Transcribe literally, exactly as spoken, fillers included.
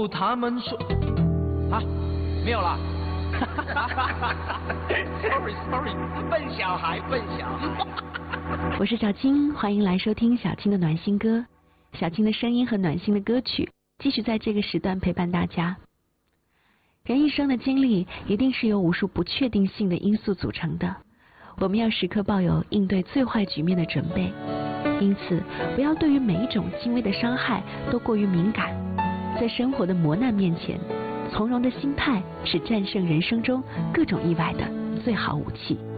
哦，他们说啊，没有啦。Sorry Sorry， 笨小孩笨小孩。 我是小青，欢迎来收听小青的暖心歌。小青的声音和暖心的歌曲，继续在这个时段陪伴大家。人一生的经历一定是由无数不确定性的因素组成的，我们要时刻抱有应对最坏局面的准备。因此，不要对于每一种轻微的伤害都过于敏感。在生活的磨难面前，从容的心态是战胜人生中各种意外的最好武器。